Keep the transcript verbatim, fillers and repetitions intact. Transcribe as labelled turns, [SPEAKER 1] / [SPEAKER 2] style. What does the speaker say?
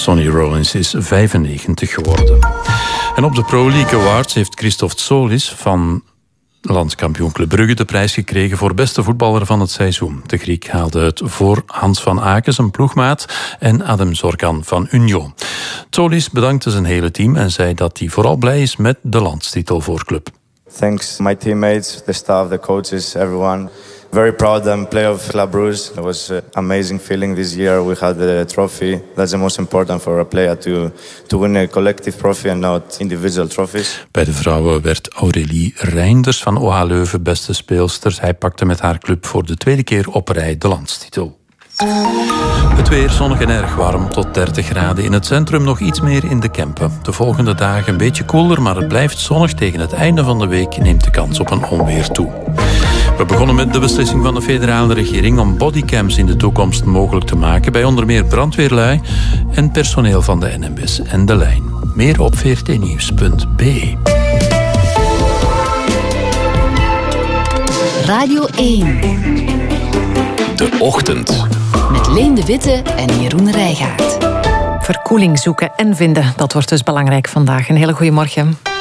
[SPEAKER 1] Sonny Rollins is vijfennegentig geworden. En op de Pro League Awards heeft Christophe Tsolis van landskampioen Club Brugge de prijs gekregen voor beste voetballer van het seizoen. De Griek haalde het voor Hans van Aken, zijn ploegmaat, en Adem Zorgan van Union. Tsolis bedankte zijn hele team en zei dat hij vooral blij is met de landstitel voor club.
[SPEAKER 2] Thanks my teammates, the staff, the coaches, everyone. Very proud I'm player of Club Brugge. It was an amazing feeling this year. We had the trophy. That's the most important for a player to, to win a collective trophy and not individual trophies.
[SPEAKER 1] Bij de vrouwen werd Aurélie Reinders van O H Leuven beste speelster. Hij pakte met haar club voor de tweede keer op rij de landstitel. Het weer zonnig en erg warm, tot dertig graden. In het centrum nog iets meer in de Kempen. De volgende dagen een beetje koeler, maar het blijft zonnig. Tegen het einde van de week neemt de kans op een onweer toe. We begonnen met de beslissing van de federale regering om bodycams in de toekomst mogelijk te maken bij onder meer brandweerlui en personeel van de N M S en de lijn. Meer op v r t nieuws punt b e.
[SPEAKER 3] Radio één.
[SPEAKER 4] De Ochtend.
[SPEAKER 3] Met Leen de Witte en Jeroen Rijgaard.
[SPEAKER 5] Verkoeling zoeken en vinden, dat wordt dus belangrijk vandaag. Een hele goede morgen.